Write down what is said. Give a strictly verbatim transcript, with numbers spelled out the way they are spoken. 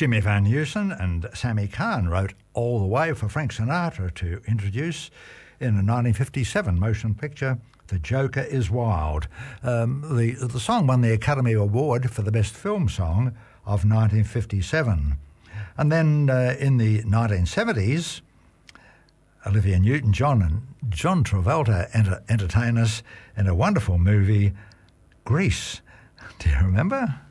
Jimmy Van Heusen and Sammy Cahn wrote All the Way for Frank Sinatra to introduce in a nineteen fifty-seven motion picture, The Joker is Wild. Um, the, the song won the Academy Award for the Best Film Song of nineteen fifty-seven. And then uh, in the nineteen seventies, Olivia Newton-John and John Travolta enter- entertain us in a wonderful movie, Grease. Do you remember?